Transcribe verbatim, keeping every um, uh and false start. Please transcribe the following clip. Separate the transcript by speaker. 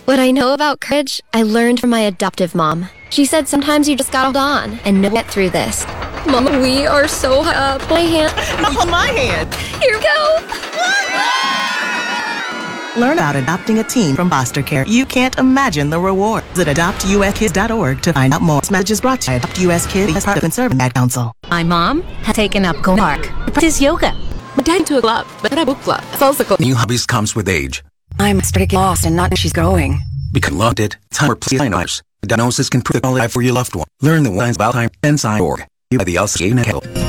Speaker 1: What I know about courage, I learned from my adoptive mom. She said sometimes you just gotta hold on and know get through this. Mama, we are so high up. My hand.
Speaker 2: Hold my hand.
Speaker 1: Here we go.
Speaker 2: Learn about adopting a teen from foster care. You can't imagine the reward. Visit adopt u s kids dot org to find out more. This message is brought to you by Adopt U S Kids as part of Conservative Ad Council.
Speaker 3: My mom has taken up going park. Practice yoga.
Speaker 4: My dad to a club, but a book club. It's also cool.
Speaker 5: New hobbies comes with age.
Speaker 6: I'm starting to get lost and not where she's going.
Speaker 5: Become lost it. Time or please diagnose. Diagnosis can prove the life for your loved one. Learn the lines about time and sign org. You by the L C A N L.